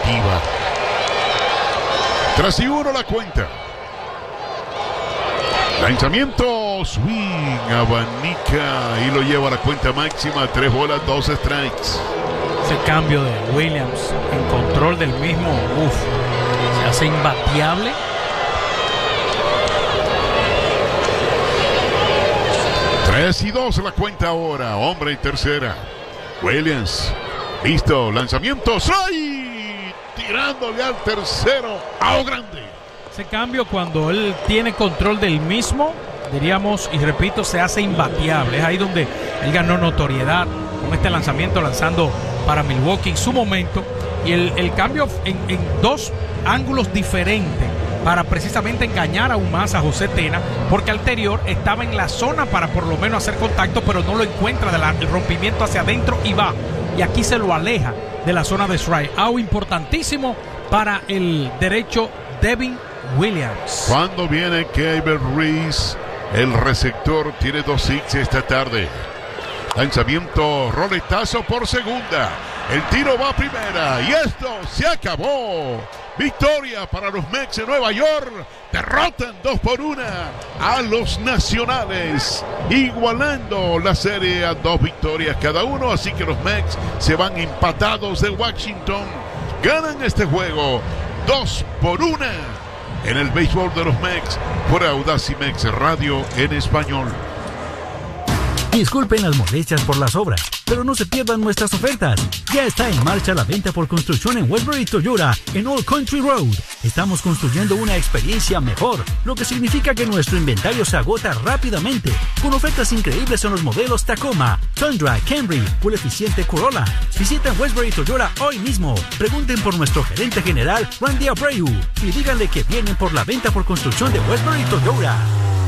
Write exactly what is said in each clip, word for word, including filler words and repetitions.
definitiva. Tras y uno la cuenta. Lanzamiento, swing, abanica y lo lleva a la cuenta máxima. Tres bolas, dos strikes. Ese cambio de Williams en control del mismo, uff, se hace imbateable. Tres y dos la cuenta ahora. Hombre en tercera. Williams, listo, lanzamiento, strike, tirándole al tercero, ao grande. Ese cambio cuando él tiene control del mismo, diríamos, y repito, se hace imbateable. Es ahí donde él ganó notoriedad con este lanzamiento, lanzando para Milwaukee en su momento. Y el, el cambio en, en dos ángulos diferentes para precisamente engañar aún más a José Tena, porque anterior estaba en la zona para por lo menos hacer contacto, pero no lo encuentra, de la, el rompimiento hacia adentro y va. Y aquí se lo aleja de la zona de strike. Out importantísimo para el derecho Devin Williams. Cuando viene Keibert Ruiz, el receptor tiene dos hits esta tarde. Lanzamiento, roletazo por segunda. El tiro va a primera y esto se acabó. Victoria para los Mets de Nueva York. Derrotan dos por una a los Nacionales, igualando la serie a dos victorias cada uno. Así que los Mets se van empatados de Washington. Ganan este juego dos por una. En el béisbol de los Mets, por Audacy Mex Radio en español. Disculpen las molestias por las obras, pero no se pierdan nuestras ofertas. Ya está en marcha la venta por construcción en Westbury Toyota en Old Country Road. Estamos construyendo una experiencia mejor, lo que significa que nuestro inventario se agota rápidamente, con ofertas increíbles en los modelos Tacoma, Tundra, Camry, Full Eficiente Corolla. Visiten Westbury Toyota hoy mismo. Pregunten por nuestro gerente general, Randy Abreu, y díganle que vienen por la venta por construcción de Westbury Toyota.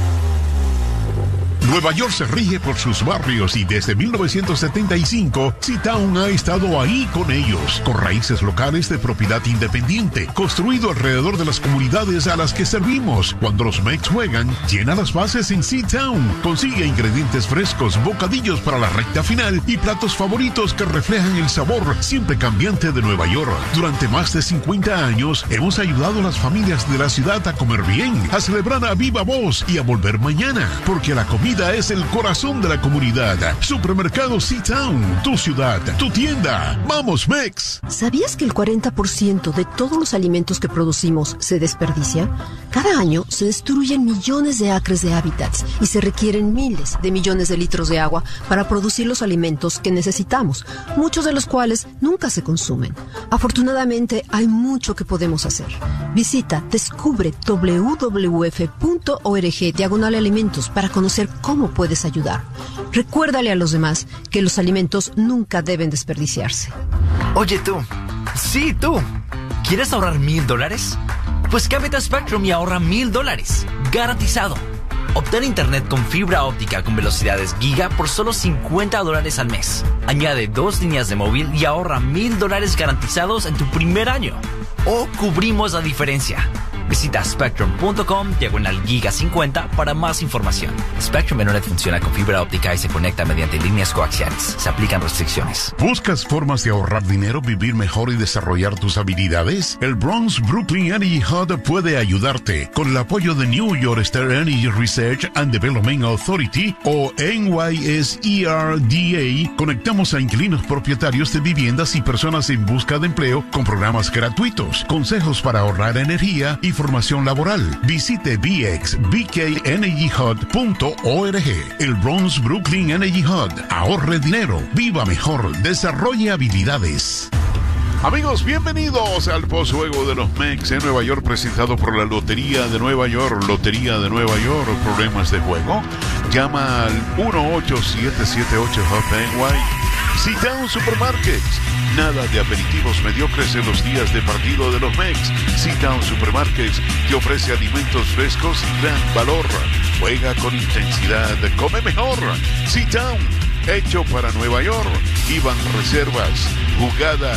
Nueva York se rige por sus barrios y desde mil novecientos setenta y cinco, C-Town ha estado ahí con ellos, con raíces locales de propiedad independiente, construido alrededor de las comunidades a las que servimos. Cuando los Mets juegan, llena las bases en C-Town. Consigue ingredientes frescos, bocadillos para la recta final y platos favoritos que reflejan el sabor siempre cambiante de Nueva York. Durante más de cincuenta años, hemos ayudado a las familias de la ciudad a comer bien, a celebrar a viva voz y a volver mañana, porque la comida es el corazón de la comunidad. Supermercado C-Town, tu ciudad, tu tienda. ¡Vamos, Mex! ¿Sabías que el cuarenta por ciento de todos los alimentos que producimos se desperdicia? Cada año se destruyen millones de acres de hábitats y se requieren miles de millones de litros de agua para producir los alimentos que necesitamos, muchos de los cuales nunca se consumen. Afortunadamente, hay mucho que podemos hacer. Visita descubre w w f punto org diagonal alimentos para conocer cómo puedes ayudar. Recuérdale a los demás que los alimentos nunca deben desperdiciarse. Oye tú, sí tú, ¿quieres ahorrar mil dólares? Pues cámbiate a Spectrum y ahorra mil dólares, garantizado. Obtén internet con fibra óptica con velocidades giga por solo cincuenta dólares al mes. Añade dos líneas de móvil y ahorra mil dólares garantizados en tu primer año. O cubrimos la diferencia. Visita spectrum punto com diagonal giga cincuenta para más información. Spectrum Internet funciona con fibra óptica y se conecta mediante líneas coaxiales. Se aplican restricciones. ¿Buscas formas de ahorrar dinero, vivir mejor y desarrollar tus habilidades? El Bronx Brooklyn Energy Hub puede ayudarte. Con el apoyo de New York State Energy Research and Development Authority o N Y S E R D A, conectamos a inquilinos propietarios de viviendas y personas en busca de empleo con programas gratuitos, consejos para ahorrar energía y formación laboral. Visite b x b k energy hub punto org. El Bronx Brooklyn Energy Hub. Ahorre dinero, viva mejor, desarrolle habilidades. Amigos, bienvenidos al postjuego de los Mets en Nueva York, presentado por la Lotería de Nueva York. Lotería de Nueva York. Problemas de juego, llama al uno ocho siete siete ocho H U B N Y. C-Town Supermarkets. Nada de aperitivos mediocres en los días de partido de los Mets. C-Town Supermarkets te ofrece alimentos frescos y gran valor. Juega con intensidad, come mejor. C-Town, hecho para Nueva York. Iban Reservas, jugada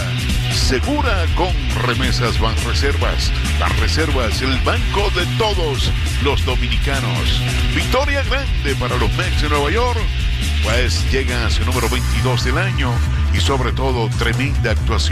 segura con remesas Banreservas. Banreservas, el banco de todos los dominicanos. Victoria grande para los Mets de Nueva York, pues llega a su número veintidós del año y sobre todo tremenda actuación